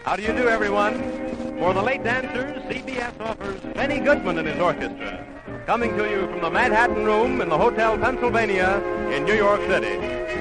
How do you do, everyone? For the late dancers, CBS offers Benny Goodman and his orchestra, coming to you from the Manhattan Room in the Hotel Pennsylvania in New York City.